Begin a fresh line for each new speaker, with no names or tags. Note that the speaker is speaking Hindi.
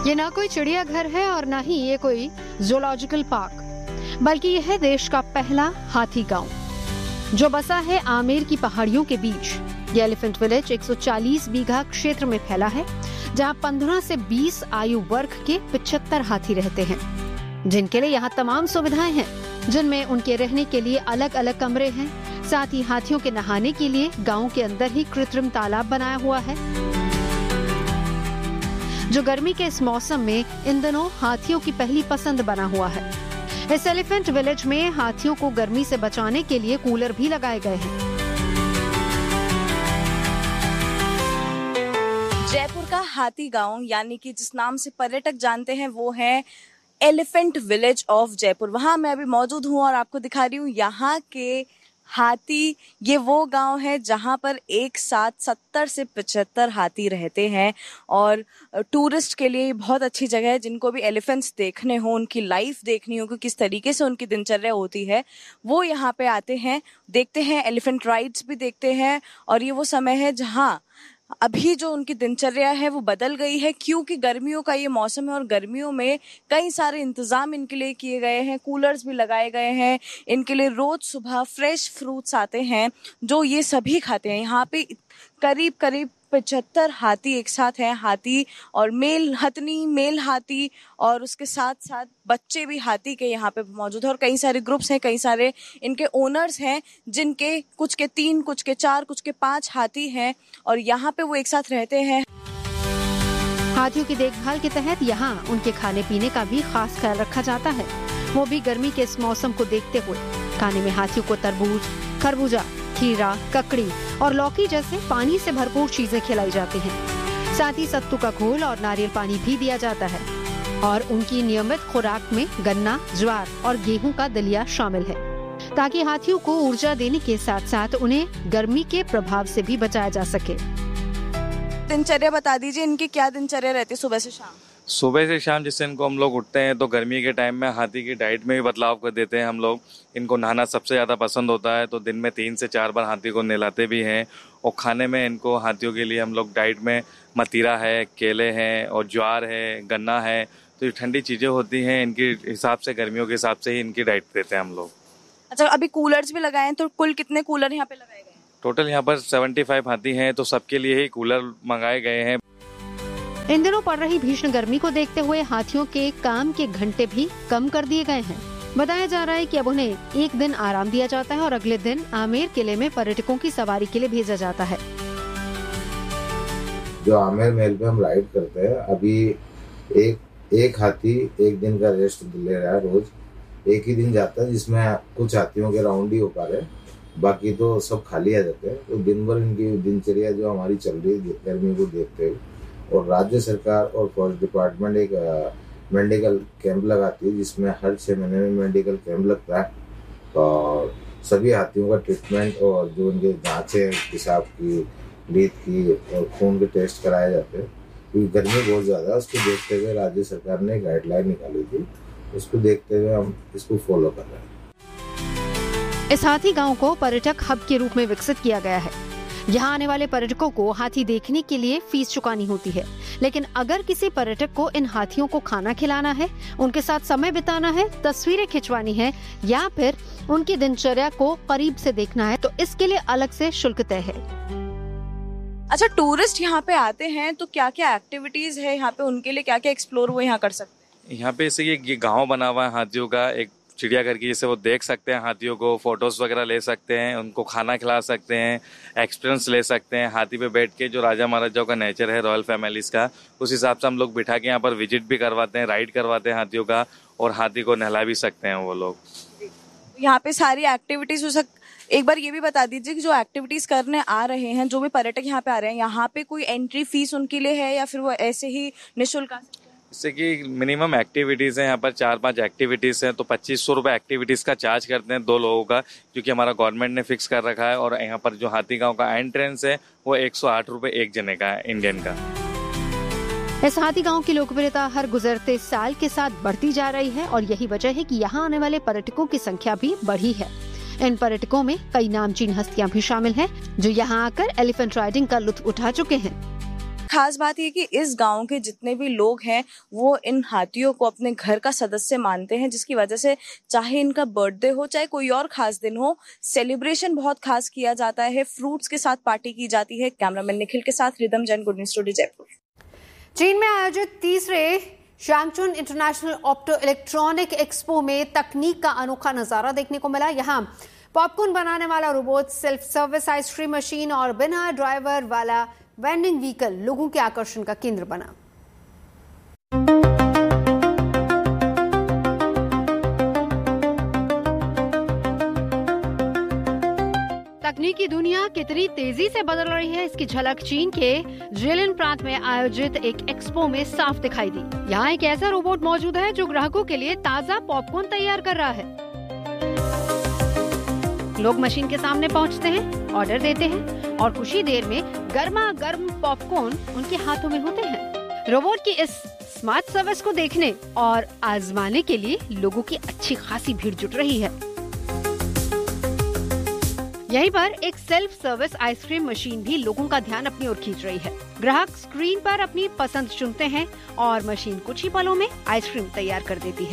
ये ना कोई चिड़ियाघर है और ना ही ये कोई जूलॉजिकल पार्क, बल्कि यह है देश का पहला हाथी गांव जो बसा है आमेर की पहाड़ियों के बीच। ये एलिफेंट विलेज 140 बीघा क्षेत्र में फैला है, जहां 15 से 20 आयु वर्ग के 75 हाथी रहते हैं, जिनके लिए यहाँ तमाम सुविधाएं हैं, जिनमें उनके रहने के लिए अलग अलग कमरे हैं। साथ ही हाथियों के नहाने के लिए गांव के अंदर ही कृत्रिम तालाब बनाया हुआ है, जो गर्मी के इस मौसम में इन दिनों हाथियों की पहली पसंद बना हुआ है। इस एलिफेंट विलेज में हाथियों को गर्मी से बचाने के लिए कूलर भी लगाए गए हैं।
जयपुर का हाथी गांव, यानी कि जिस नाम से पर्यटक जानते हैं, वो है एलिफेंट विलेज ऑफ जयपुर। वहां मैं अभी मौजूद हूं और आपको दिखा रही हूँ यहाँ के हाथी। ये वो गांव है जहां पर एक साथ 70 से 75 हाथी रहते हैं और टूरिस्ट के लिए बहुत अच्छी जगह है। जिनको भी एलिफेंट्स देखने हो, उनकी लाइफ देखनी हो कि किस तरीके से उनकी दिनचर्या होती है, वो यहाँ पे आते हैं, देखते हैं, एलिफेंट राइड्स भी देखते हैं। और ये वो समय है जहाँ अभी जो उनकी दिनचर्या है वो बदल गई है, क्योंकि गर्मियों का ये मौसम है और गर्मियों में कई सारे इंतजाम इनके लिए किए गए हैं। कूलर्स भी लगाए गए हैं इनके लिए। रोज सुबह फ्रेश फ्रूट्स आते हैं जो ये सभी खाते हैं। यहाँ पे करीब 75 हाथी एक साथ हैं। हाथी और मेल हथनी, मेल हाथी, और उसके साथ साथ बच्चे भी हाथी के यहाँ पे मौजूद है। और कई सारे ग्रुप्स हैं, कई सारे इनके ओनर्स हैं, जिनके कुछ के 3, कुछ के 4, कुछ के 5 हाथी हैं और यहाँ पे वो एक साथ रहते हैं।
हाथियों की देखभाल के तहत यहाँ उनके खाने पीने का भी खास ख्याल रखा जाता है, वो भी गर्मी के इस मौसम को देखते हुए। खाने में हाथियों को तरबूज, खरबूजा, खीरा, ककड़ी और लौकी जैसे पानी से भरपूर चीजें खिलाई जाती हैं। साथ ही सत्तू का घोल और नारियल पानी भी दिया जाता है और उनकी नियमित खुराक में गन्ना, ज्वार और गेहूं का दलिया शामिल है, ताकि हाथियों को ऊर्जा देने के साथ साथ उन्हें गर्मी के प्रभाव से भी बचाया जा सके।
दिनचर्या बता दीजिए, इनकी क्या दिनचर्या रहती है सुबह से शाम?
सुबह से शाम जिससे इनको हम लोग उठते हैं तो गर्मी के टाइम में हाथी की डाइट में भी बदलाव कर देते हैं हम लोग। इनको नहाना सबसे ज़्यादा पसंद होता है, तो दिन में 3 से 4 बार हाथी को नहलाते भी हैं। और खाने में इनको हाथियों के लिए हम लोग डाइट में मतीरा है, केले हैं और ज्वार है, गन्ना है, तो ये ठंडी चीज़ें होती हैं। इनके हिसाब से, गर्मियों के हिसाब से ही इनकी डाइट देते हैं हम लोग।
अच्छा, अभी कूलर्स भी लगाए हैं, तो कुल कितने कूलर यहाँ पे लगाए गए हैं?
टोटल यहाँ पर 75 हाथी हैं, तो सबके लिए ही कूलर मंगाए गए हैं।
इन दिनों पड़ रही भीषण गर्मी को देखते हुए हाथियों के काम के घंटे भी कम कर दिए गए हैं। बताया जा रहा है कि अब उन्हें एक दिन आराम दिया जाता है और अगले दिन आमेर किले में पर्यटकों की सवारी के लिए भेजा जाता है।
जो आमेर महल पे हम राइड करते हैं, अभी एक हाथी एक दिन का रेस्ट ले रहा है। रोज एक ही दिन जाता है, जिसमें कुछ हाथियों के राउंड ही हो पा रहे, बाकी तो सब खाली आ जाते हैं। तो दिन भर इनकी दिनचर्या जो हमारी चल रही है गर्मी को देखते हुए, और राज्य सरकार और फॉरेस्ट डिपार्टमेंट एक मेडिकल कैंप लगाती है, जिसमें हर 6 महीने में मेडिकल कैंप लगता है और सभी हाथियों का ट्रीटमेंट और जो उनके जाँचें, पेशाब की, लीद की और खून के टेस्ट कराए जाते हैं। क्योंकि गर्मी बहुत ज़्यादा है, उसको देखते हुए राज्य सरकार ने गाइडलाइन निकाली थी, उसको देखते हुए हम इसको फॉलो कर रहे हैं।
इस हाथी गांव को पर्यटक हब के रूप में विकसित किया गया है। यहाँ आने वाले पर्यटकों को हाथी देखने के लिए फीस चुकानी होती है, लेकिन अगर किसी पर्यटक को इन हाथियों को खाना खिलाना है, उनके साथ समय बिताना है, तस्वीरें खिंचवानी है या फिर उनकी दिनचर्या को करीब से देखना है, तो इसके लिए अलग से शुल्क तय है।
अच्छा, टूरिस्ट यहाँ पे आते हैं तो क्या क्या एक्टिविटीज है यहाँ पे, उनके लिए क्या क्या एक्सप्लोर वो यहाँ कर सकते हैं?
यहाँ पे इसे ये गाँव बना हुआ है हाथियों का, एक चिड़ियाघर की, जिससे वो देख सकते हैं हाथियों को, फोटोज वगैरह ले सकते हैं, उनको खाना खिला सकते हैं, एक्सपीरियंस ले सकते हैं। हाथी पे बैठ के जो राजा महाराजाओं का नेचर है, रॉयल फैमिलीज का, उस हिसाब से हम लोग बिठा के यहाँ पर विजिट भी करवाते हैं, राइड करवाते हैं हाथियों का, और हाथी को नहला भी सकते हैं वो लोग।
यहाँ पे सारी एक्टिविटीज हो एक बार ये भी बता दीजिए कि जो एक्टिविटीज करने आ रहे हैं, जो भी पर्यटक यहाँ पे आ रहे हैं, यहाँ पे कोई एंट्री फीस उनके लिए है या फिर वो ऐसे ही निःशुल्क आ सकते हैं?
जैसे कि मिनिमम एक्टिविटीज़ हैं यहाँ पर 4-5 एक्टिविटीज़ हैं, तो 2500 रुपये एक्टिविटीज़ का चार्ज करते हैं 2 लोगों का, क्योंकि हमारा गवर्नमेंट ने फिक्स कर रखा है। और यहाँ पर जो हाथी गांव का एंट्रेंस है वो 108 रुपये एक जने का है, इंडियन का।
इस हाथी गांव की लोकप्रियता हर गुजरते साल के साथ बढ़ती जा रही है और यही वजह है कि यहाँ आने वाले पर्यटकों की संख्या भी बढ़ी है। इन पर्यटकों में कई नामचीन हस्तियां भी शामिल हैं, जो यहाँ आकर एलिफेंट राइडिंग का लुत्फ उठा चुके हैं।
खास बात ये कि इस गांव के जितने भी लोग हैं वो इन हाथियों को अपने घर का सदस्य मानते हैं, जिसकी वजह से चाहे इनका बर्थडे हो चाहे कोई और खास दिन हो, सेलिब्रेशन बहुत खास किया जाता है। फ्रूट्स के साथ पार्टी की जाती है। कैमरामैन निखिल के साथ rhythm Jain, good news studio Jaipur.
चीन में आयोजित तीसरे शैंगचुन इंटरनेशनल ऑप्टो इलेक्ट्रॉनिक एक्सपो में तकनीक का अनोखा नजारा देखने को मिला। यहाँ पॉपकॉर्न बनाने वाला robot, self service ice cream machine और बिना ड्राइवर वाला वेंडिंग व्हीकल लोगों के आकर्षण का केंद्र बना। तकनीकी दुनिया कितनी तेजी से बदल रही है, इसकी झलक चीन के जिलिन प्रांत में आयोजित एक एक्सपो में साफ दिखाई दी। यहाँ एक ऐसा रोबोट मौजूद है जो ग्राहकों के लिए ताजा पॉपकॉर्न तैयार कर रहा है। लोग मशीन के सामने पहुँचते हैं, ऑर्डर देते हैं और कुछ ही देर में गर्मा गर्म पॉपकॉर्न उनके हाथों में होते हैं। रोबोट की इस स्मार्ट सर्विस को देखने और आजमाने के लिए लोगों की अच्छी खासी भीड़ जुट रही है। यहीं पर एक सेल्फ सर्विस आइसक्रीम मशीन भी लोगों का ध्यान अपनी ओर खींच रही है। ग्राहक स्क्रीन पर अपनी पसंद चुनते हैं और मशीन कुछ ही पलों में आइसक्रीम तैयार कर देती है।